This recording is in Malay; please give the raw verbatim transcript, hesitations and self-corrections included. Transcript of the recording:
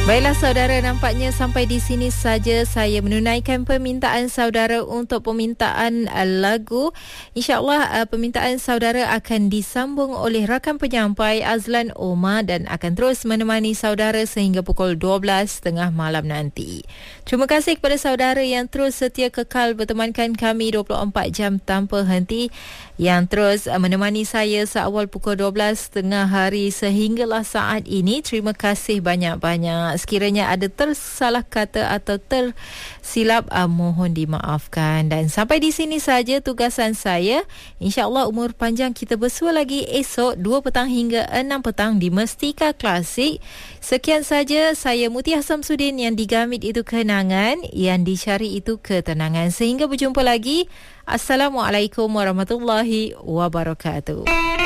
Baiklah saudara, nampaknya sampai di sini saja saya menunaikan permintaan saudara untuk permintaan uh, lagu. InsyaAllah uh, permintaan saudara akan disambung oleh rakan penyampai Azlan Omar dan akan terus menemani saudara sehingga pukul dua belas tiga puluh malam nanti. Terima kasih kepada saudara yang terus setia kekal bertemankan kami dua puluh empat jam tanpa henti, yang terus uh, menemani saya seawal pukul dua belas tengah hari sehinggalah saat ini. Terima kasih banyak-banyak. Sekiranya ada tersalah kata atau tersilap, uh, mohon dimaafkan. Dan sampai di sini saja tugasan saya. InsyaAllah umur panjang kita bersua lagi esok dua petang hingga enam petang di Mestika Klasik. Sekian saja, saya Mutia Samsudin. Yang digamit itu kenangan, yang dicari itu ketenangan. Sehingga berjumpa lagi. Assalamualaikum warahmatullahi wabarakatuh.